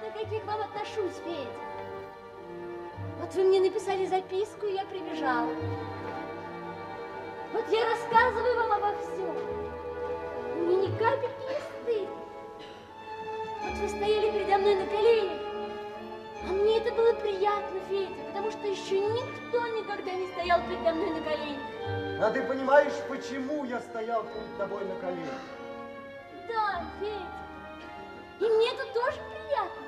знаю, как я к вам отношусь, Федя. Вот вы мне написали записку, и я прибежала. Вот я рассказываю вам обо всем. Мне ни капельки не стыдно. Вот вы стояли передо мной на коленях. А мне это было приятно, Федя, потому что еще никто никогда не стоял передо мной на коленях. А ты понимаешь, почему я стоял перед тобой на коленях? Да, Федя. И мне это тоже приятно.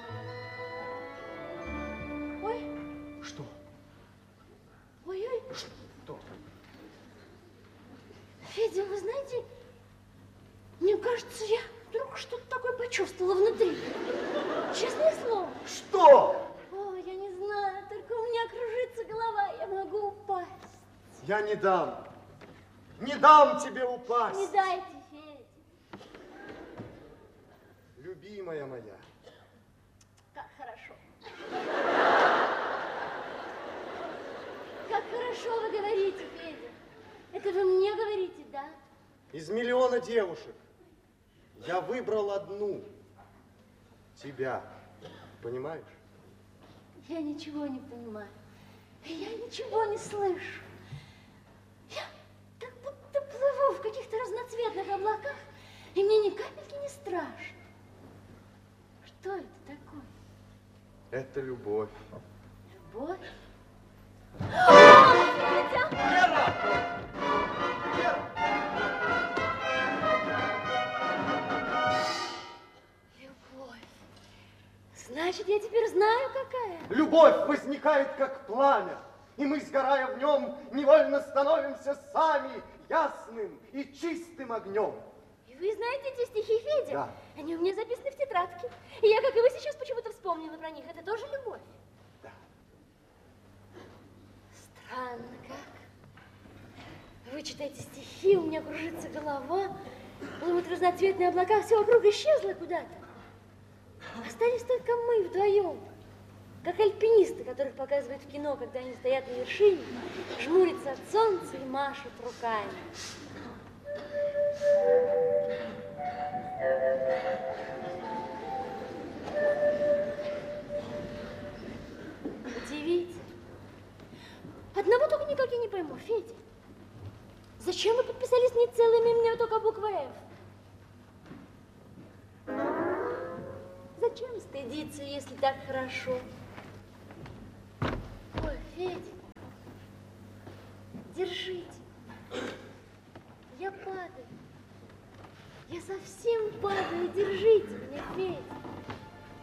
Ой. Что? Ой-ой. Что? Федя, вы знаете, мне кажется, я вдруг что-то такое почувствовала внутри. Честное слово. Что? О, я не знаю, только у меня кружится голова, я могу упасть. Я не дам. Не дам тебе упасть. Не дайте, Федя. Любимая моя. Как хорошо. Как хорошо вы говорите, Федя. Это вы мне говорите, да? Из миллиона девушек я выбрал одну. Тебя. Понимаешь? Я ничего не понимаю. Я ничего не слышу. Я как будто плыву в каких-то разноцветных облаках, и мне ни капельки не страшно. Что это такое? Это любовь. Любовь? Вера! Вера! Любовь. Значит, я теперь знаю, какая. Любовь возникает как пламя, и мы, сгорая в нем, невольно становимся сами ясным и чистым огнем. И вы знаете эти стихи, Федя? Да. Они у меня записаны в тетрадке. И я, как и вы, сейчас почему-то вспомнила про них. Это тоже любовь? Да. Странно как. Вы читаете стихи, у меня кружится голова, плывут разноцветные облака, все вокруг исчезло куда-то. Остались только мы вдвоем, как альпинисты, которых показывают в кино, когда они стоят на вершине, жмурятся от солнца и машут руками. Удивительно. Одного только никак я не пойму, Федя. Зачем вы подписались не целыми именем, только буква «Ф»? Зачем стыдиться, если так хорошо? Ой, Федя, держите. Я падаю. Я совсем падаю. Держите меня, Федя.